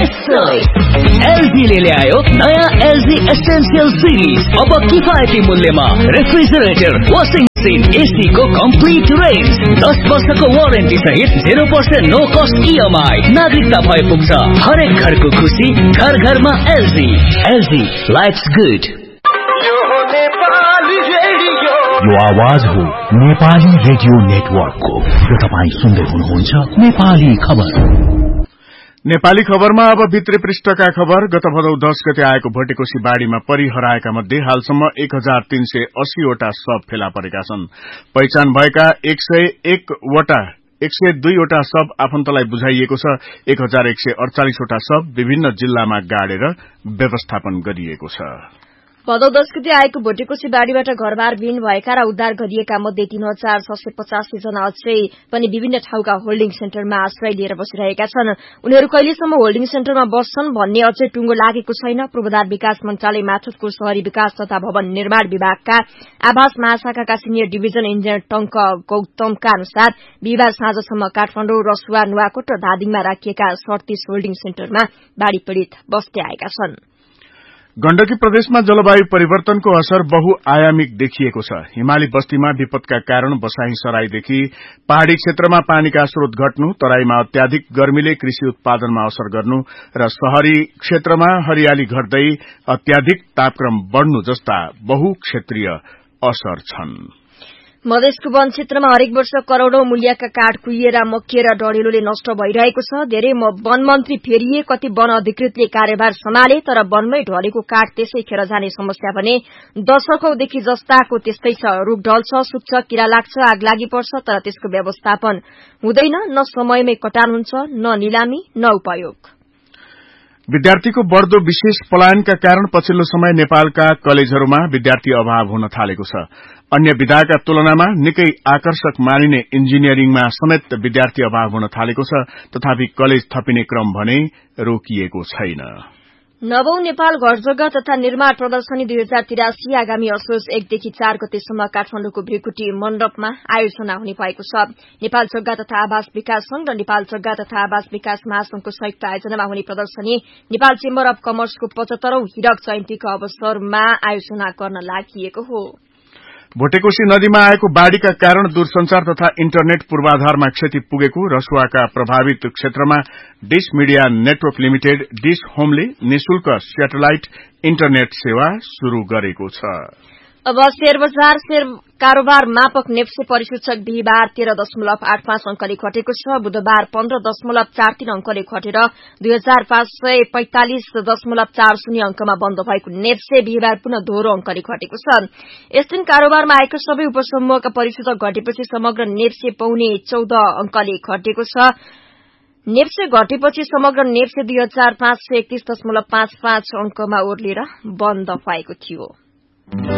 LG ले ल्यायो नयाँ एलजी एसेन्शियल सिरिज। अब किफायती मूल्यमा रेफ्रिजरेटर, वाशिङ मसिन, एसी को कम्प्लिट रेन्ज, 10 वर्षको वारेन्टी सहित 0% नो कस्ट इएमआई। नागरिकता भए पुग्छ हरेक घरको खुशी, घर घरमा एलजी। LG lives good. यो आवाज हो नेपाली रेडियो नेटवर्कको। यो तपाईँ सुन्दै हुनुहुन्छ नेपाली खबर। नेपाली खबरमा अब भित्री पृष्ठका खबर। गत भदौ 10 गते आएको भटेकोसी बाढ़ीमा परि हराएका मध्ये हालसम्म 1380 वटा शव फेला परेका छन्। पहिचान भएका 102 वटा शव आफन्तलाई बुझाइएको छ। 1148 वटा शव विभिन्न जिल्लामा गाडेर व्यवस्थापन गरिएको छ। भदौ 10 गते आएको भटेकोसी बाढ़ीबाट घरबार विहीन भएका र उद्धार गरिएका मध्ये 3685 जना अझै पनि विभिन्न ठाउँका होल्डिङ सेन्टरमा आश्रय लिएर बसिरहेका छन्। उनीहरू कहिलेसम्म होल्डिङ सेन्टरमा बस्छन् भन्ने अझै टुंगो लागेको छैन। पूर्वाधार विकास मन्त्रालय मार्फतको शहरी विकास तथा भवन निर्माण विभागका आवास महाशाखाका सिनियर डिभिजन इन्जिनियर टंक गौतमका अनुसार बिहिबार साँझसम्म काठमाडौँ, रसुवा, नुवाकोट र धादिङमा राखिएका 38 होल्डिङ सेन्टरमा बाढ़ी पीड़ित बस्दै आएका छन्। गण्डकी प्रदेशमा जलवायु परिवर्तनको असर बहुआयामिक देखिएको छ। हिमाली बस्तीमा विपदका कारण बसाई सराईदेखि पहाड़ी क्षेत्रमा पानीका स्रोत घट्नु, तराईमा अत्याधिक गर्मीले कृषि उत्पादनमा असर गर्नु र शहरी क्षेत्रमा हरियाली घट्दै अत्याधिक तापक्रम बढ़नु जस्ता बहुक्षेत्रीय असर छन्। मधेसको वन क्षेत्रमा हरेक वर्ष करोड़ौं मूल्यका काठ कुहिएर मकिएर डढेलोले नष्ट भइरहेको छ। धेरै वन मन्त्री फेरिए, कति वन अधिकृतले कार्यभार सम्हाले, तर वनमै ढलेको काठ त्यसै खेर जाने समस्या भने दशकौंदेखि जस्ताको त्यस्तै छ। रूख ढल्छ, सुक्छ, किरा लाग्छ, आग लागि पर्छ, तर त्यसको व्यवस्थापन हुँदैन। न समयमै कटान हुन्छ, न निलामी, न उपयोग। विद्यार्थीको बढ़दो विशेष पलायनका कारण पछिल्लो समय नेपालका कलेजहरूमा विद्यार्थी अभाव हुन थालेको छ। अन्य विधाका तुलनामा निकै आकर्षक मानिने इन्जिनियरिङमा समेत विद्यार्थी अभाव हुन थालेको छ। तथापि कलेज थपिने क्रम भने रोकिएको छैन। नवौं नेपाल घर जग्गा तथा निर्माण प्रदर्शनी 2083 आगामी असोज 1 देखि 4 गतेसम्म काठमाडौँको भृकुटी मण्डपमा आयोजना हुने भएको छ। नेपाल जग्गा तथा आवास विकास संघ र नेपाल जग्गा तथा आवास विकास महासंघको संयुक्त आयोजनामा हुने प्रदर्शनी नेपाल चेम्बर अफ कमर्सको 75औं हीरक जयन्तीको अवसरमा आयोजना गर्न लागि हो। भोटेकोशी नदीमा आएको बाढ़ीका कारण दूरसंचार तथा इन्टरनेट पूर्वाधारमा क्षति पुगेको रसुवाका प्रभावित क्षेत्रमा dish media network limited dish होमले निशुल्क स्याटेलाइट इन्टरनेट सेवा शुरू गरेको छ। अब शेयर बजार कारोबार मापक नेप्से परिसूचक बिहिबार 13.85 अंकले घटेको छ। बुधबार 15.43 अंकले घटेर 2545.40 अंकमा बन्द भएको नेप्से बिहिबार पुनः दोहोरो अंकले घटेको छ। यस दिन कारोबारमा आएका सबै उपसमूहका परिसूचक घटेपछि समग्र नेप्से 14 अंकले घटेको छ। नेप्से घटेपछि समग्र नेप्से 2531.55 अंकमा ओर्लेर बन्द भएको थियो।